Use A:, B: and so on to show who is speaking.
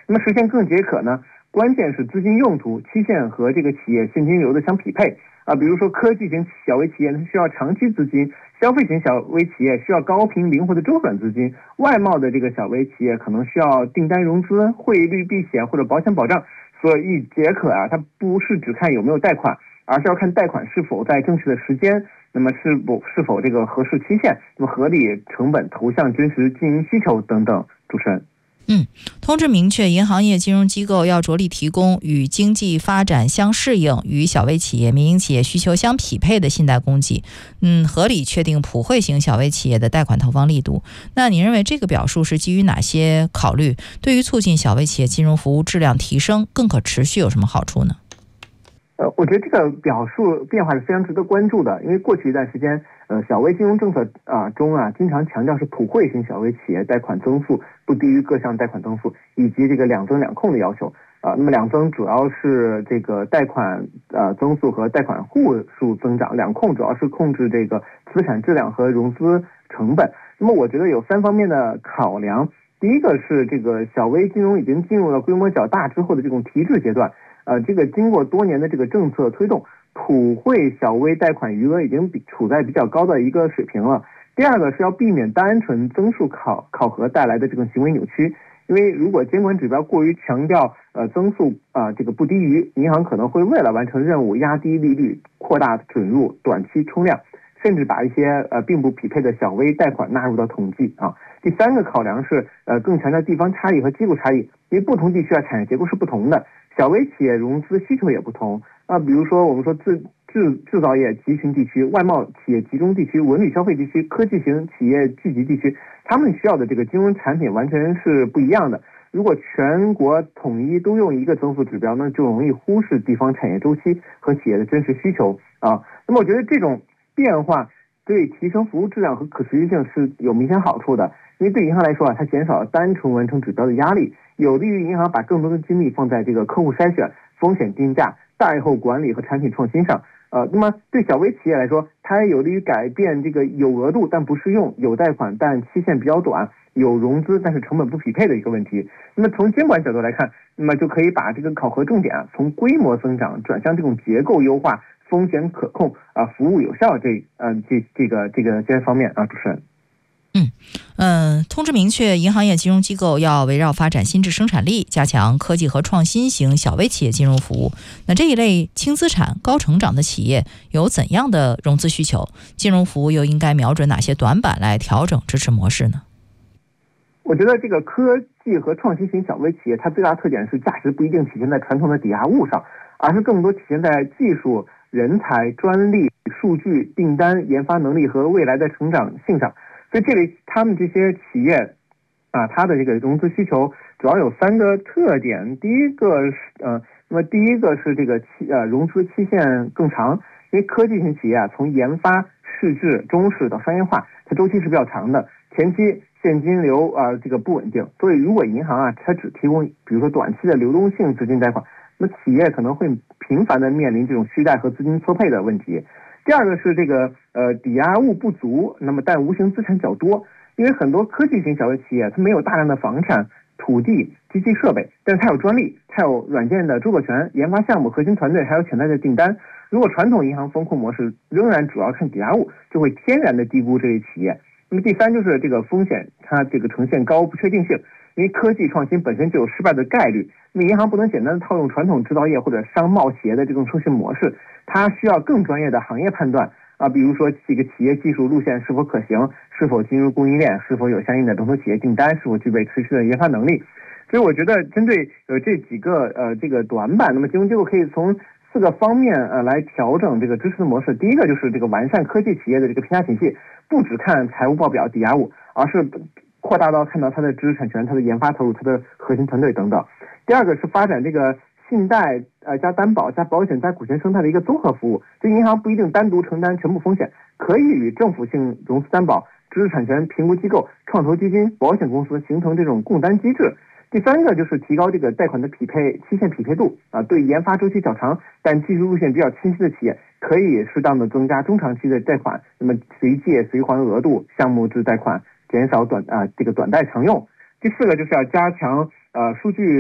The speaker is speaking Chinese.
A: 那么实现更解渴呢，关键是资金用途、期限和这个企业现金流的相匹配啊。比如说科技型小微企业它需要长期资金，消费型小微企业需要高频灵活的周转资金，外贸的这个小微企业可能需要订单融资、汇率避险或者保险保障。所以解渴啊，它不是只看有没有贷款，而是要看贷款是否在正确的时间，那么是否这个合适期限，那么合理成本投向真实经营需求等等。主持人。
B: 通知明确，银行业金融机构要着力提供与经济发展相适应、与小微企业、民营企业需求相匹配的信贷供给。合理确定普惠型小微企业的贷款投放力度。那你认为这个表述是基于哪些考虑？对于促进小微企业金融服务质量提升、更可持续有什么好处呢？
A: 我觉得这个表述变化是非常值得关注的，因为过去一段时间，小微金融政策中经常强调是普惠型小微企业贷款增速不低于各项贷款增速，以及这个两增两控的要求那么两增主要是这个贷款增速和贷款户数增长，两控主要是控制这个资产质量和融资成本。那么我觉得有3方面的考量，第一个是这个小微金融已经进入了规模较大之后的这种提质阶段。这个经过多年的这个政策推动，普惠小微贷款余额已经处在比较高的一个水平了。第二个是要避免单纯增速考核带来的这种行为扭曲，因为如果监管指标过于强调增速这个不低于，银行可能会为了完成任务压低利率、扩大准入、短期冲量，甚至把一些并不匹配的小微贷款纳入到统计啊。第三个考量是更强调地方差异和机构差异，因为不同地区产业结构是不同的。小微企业融资需求也不同比如说我们说制造业集群地区、外贸企业集中地区、文旅消费地区、科技型企业聚集地区，他们需要的这个金融产品完全是不一样的。如果全国统一都用一个增速指标，那就容易忽视地方产业周期和企业的真实需求那么我觉得这种变化对提升服务质量和可持续性是有明显好处的，因为对银行来说它减少了单纯完成指标的压力，有利于银行把更多的精力放在这个客户筛选、风险定价、贷后管理和产品创新上。那么对小微企业来说，它也有利于改变这个有额度但不适用、有贷款但期限比较短、有融资但是成本不匹配的一个问题。那么从监管角度来看，那么就可以把这个考核重点从规模增长转向这种结构优化、风险可控服务有效这些方面主持人。
B: 通知明确，银行业金融机构要围绕发展新质生产力，加强科技和创新型小微企业金融服务。那这一类轻资产、高成长的企业有怎样的融资需求？金融服务又应该瞄准哪些短板来调整支持模式呢？
A: 我觉得这个科技和创新型小微企业，它最大特点是价值不一定体现在传统的抵押物上，而是更多体现在技术、人才、专利、数据、订单、研发能力和未来的成长性上。所以这里他们这些企业它的这个融资需求主要有3个特点。第一个是这个融资期限更长，因为科技型企业从研发、试制、中试到商业化，它周期是比较长的，前期现金流这个不稳定，所以如果银行它只提供比如说短期的流动性资金贷款，那么企业可能会频繁的面临这种续贷和资金错配的问题。第二个是这个抵押物不足，那么但无形资产较多，因为很多科技型小微企业它没有大量的房产、土地、机器设备，但是它有专利，它有软件的著作权、研发项目、核心团队，还有潜在的订单。如果传统银行风控模式仍然主要看抵押物，就会天然的低估这类企业。那么第三就是这个风险，它这个呈现高不确定性，因为科技创新本身就有失败的概率，那么银行不能简单的套用传统制造业或者商贸企业的这种创新模式，它需要更专业的行业判断比如说这个企业技术路线是否可行，是否进入供应链，是否有相应的龙头企业订单，是否具备持续的研发能力。所以我觉得针对这几个这个短板，那么金融机构可以从4个方面来调整这个支持的模式。第一个就是这个完善科技企业的这个评价体系，不只看财务报表、抵押物，而是扩大到看到它的知识产权、它的研发投入、它的核心团队等等。第二个是发展这个信贷加担保加保险加股权生态的一个综合服务，就银行不一定单独承担全部风险，可以与政府性融资担保、知识产权评估机构、创投基金、保险公司形成这种共担机制。第三个就是提高这个贷款的期限匹配度对研发周期较长但技术路线比较清晰的企业，可以适当的增加中长期的贷款，那么随借随还额度、项目制贷款，减少短贷常用。第4个就是要加强数据